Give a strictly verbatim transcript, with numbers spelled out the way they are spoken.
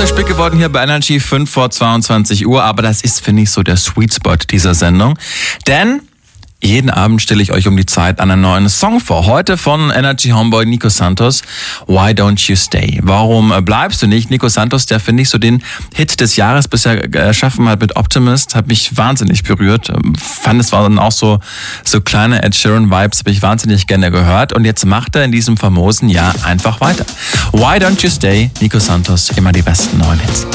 sehr spät geworden hier bei Energy, fünf vor zweiundzwanzig Uhr, aber das ist, finde ich, so der Sweet Spot dieser Sendung. Denn jeden Abend stelle ich euch um die Zeit einen neuen Song vor. Heute von Energy Homeboy Nico Santos, Why Don't You Stay? Warum bleibst du nicht? Nico Santos, der, finde ich, so den Hit des Jahres bisher erschaffen hat mit Optimist, hat mich wahnsinnig berührt. Fand, es waren auch so, so kleine Ed Sheeran-Vibes, habe ich wahnsinnig gerne gehört. Und jetzt macht er in diesem famosen Jahr einfach weiter. Why Don't You Stay? Nico Santos, immer die besten neuen Hits.